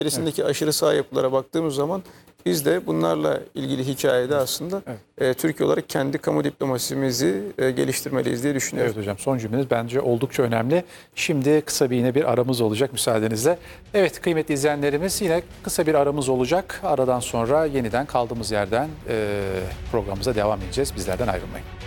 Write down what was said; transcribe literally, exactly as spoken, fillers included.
içerisindeki aşırı sağ yapılara baktığımız zaman biz de bunlarla ilgili hikayede aslında Evet. e, Türkiye olarak kendi kamu diplomasimizi e, geliştirmeliyiz diye düşünüyorum. Evet hocam, son cümleniz bence oldukça önemli. Şimdi kısa bir yine bir aramız olacak müsaadenizle. Evet kıymetli izleyenlerimiz, yine kısa bir aramız olacak. Aradan sonra yeniden kaldığımız yerden e, programımıza devam edeceğiz. Bizlerden ayrılmayın.